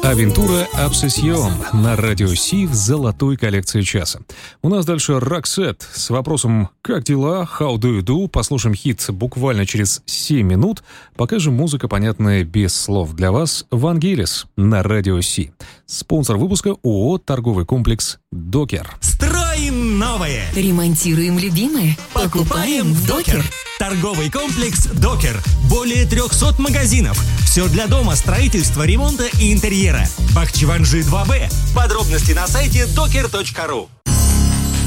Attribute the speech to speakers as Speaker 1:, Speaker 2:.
Speaker 1: Авентура Обсессион на радио Си в золотой коллекции часа. У нас дальше Роксет с вопросом «Как дела? How do you do?» Послушаем хит буквально через 7 минут. Пока же музыка, понятная без слов для вас, Вангелис на радио Си. Спонсор выпуска ООО «Торговый комплекс Докер».
Speaker 2: Строим новое!
Speaker 3: Ремонтируем любимое?
Speaker 2: Покупаем в Докер! Торговый комплекс Докер. Более 300 магазинов. Все для дома, строительства, ремонта и интерьера. Бахчеванжи 2Б. Подробности на сайте doker.ru.